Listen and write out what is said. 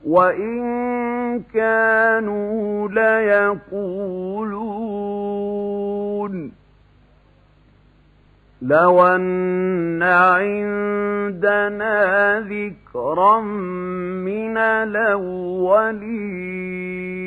وإن كانوا ليقولون لو أن عندنا ذكرا من الأولين